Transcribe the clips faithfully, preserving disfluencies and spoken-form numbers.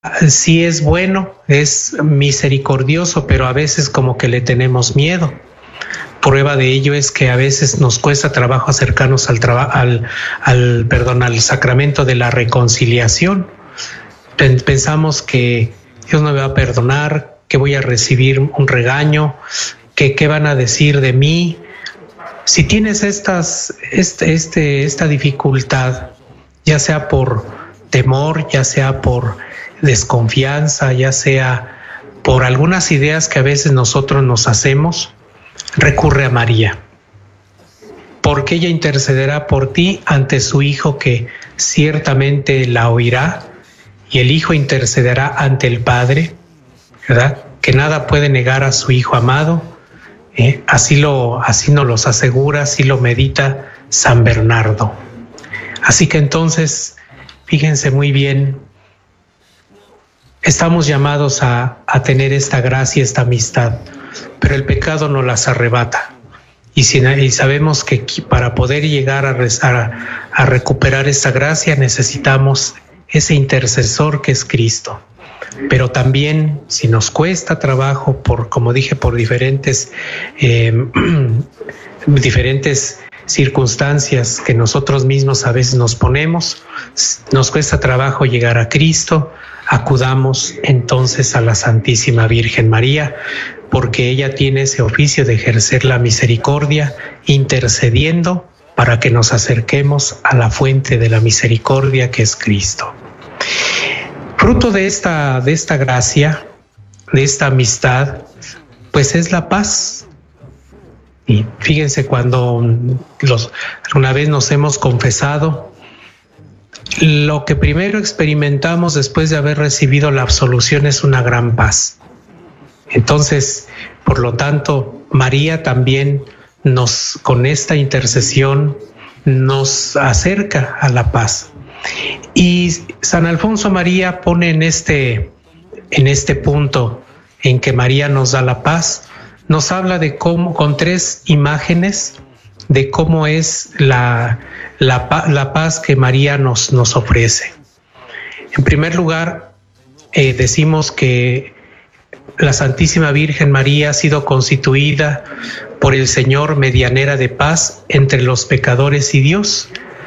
sí es bueno, es misericordioso, pero a veces como que le tenemos miedo. Prueba de ello es que a veces nos cuesta trabajo acercarnos al, traba, al, al, perdón, al sacramento de la reconciliación. Pensamos que Dios no me va a perdonar, que voy a recibir un regaño, que qué van a decir de mí. Si tienes estas, este, este, esta dificultad, ya sea por temor, ya sea por desconfianza, ya sea por algunas ideas que a veces nosotros nos hacemos, recurre a María, porque ella intercederá por ti ante su Hijo, que ciertamente la oirá, y el Hijo intercederá ante el Padre, ¿verdad? Que nada puede negar a su Hijo amado. Eh, así, lo, así nos los asegura, así lo medita San Bernardo. Así que entonces, fíjense muy bien, estamos llamados a, a tener esta gracia, esta amistad, pero el pecado nos las arrebata. Y, si, y sabemos que para poder llegar a, a, a recuperar esta gracia necesitamos ese intercesor que es Cristo. Pero también, si nos cuesta trabajo, por, como dije, por diferentes, eh, diferentes circunstancias que nosotros mismos a veces nos ponemos, nos cuesta trabajo llegar a Cristo, acudamos entonces a la Santísima Virgen María, porque ella tiene ese oficio de ejercer la misericordia, intercediendo para que nos acerquemos a la fuente de la misericordia, que es Cristo. Fruto de esta, de esta gracia, de esta amistad, pues es la paz. Y fíjense, cuando los, una vez nos hemos confesado, lo que primero experimentamos después de haber recibido la absolución es una gran paz. Entonces, por lo tanto, María también nos, con esta intercesión, nos acerca a la paz. Y San Alfonso María pone en este, en este punto en que María nos da la paz, nos habla de cómo, con tres imágenes, de cómo es la, la, la paz que María nos, nos ofrece. En primer lugar, eh, decimos que la Santísima Virgen María ha sido constituida por el Señor medianera de paz entre los pecadores y Dios.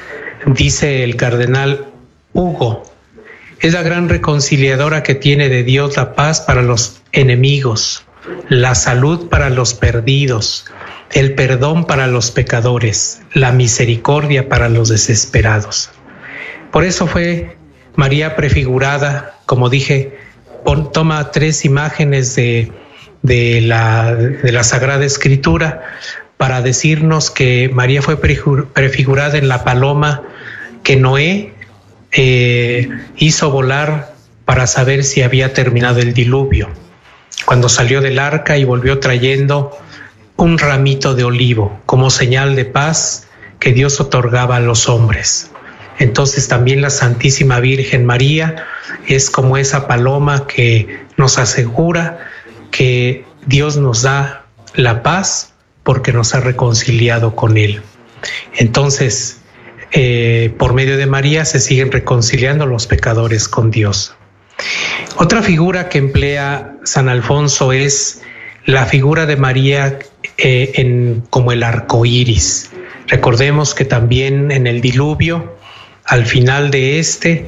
Dice el cardenal Hugo, es la gran reconciliadora que tiene de Dios la paz para los enemigos, la salud para los perdidos, el perdón para los pecadores, la misericordia para los desesperados. Por eso fue María prefigurada, como dije, pon, toma tres imágenes de, de, la, de la Sagrada Escritura para decirnos que María fue prefigurada en la paloma que Noé eh, hizo volar para saber si había terminado el diluvio, cuando salió del arca y volvió trayendo un ramito de olivo como señal de paz que Dios otorgaba a los hombres. Entonces también la Santísima Virgen María es como esa paloma que nos asegura que Dios nos da la paz porque nos ha reconciliado con Él. Entonces, eh, por medio de María se siguen reconciliando los pecadores con Dios. Otra figura que emplea San Alfonso es la figura de María eh, en, como el arco iris. Recordemos que también en el diluvio, al final de este,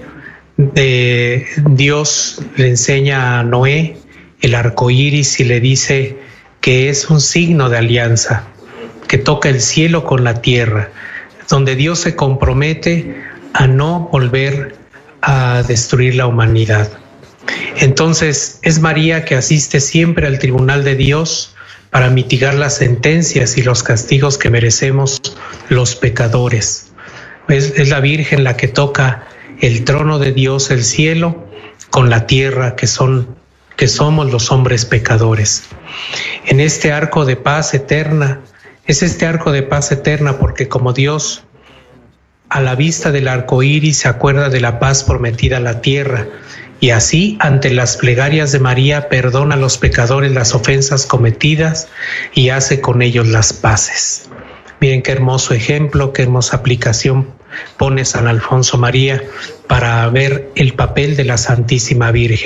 de Dios le enseña a Noé el arco iris y le dice que es un signo de alianza, que toca el cielo con la tierra, donde Dios se compromete a no volver a destruir la humanidad. Entonces es María que asiste siempre al tribunal de Dios para mitigar las sentencias y los castigos que merecemos los pecadores. Es, es la Virgen la que toca el trono de Dios, el cielo, con la tierra, que son, que somos los hombres pecadores. En este arco de paz eterna, es este arco de paz eterna porque como Dios a la vista del arco iris se acuerda de la paz prometida a la tierra, y así ante las plegarias de María perdona a los pecadores las ofensas cometidas y hace con ellos las paces. Miren qué hermoso ejemplo, qué hermosa aplicación pone San Alfonso María para ver el papel de la Santísima Virgen.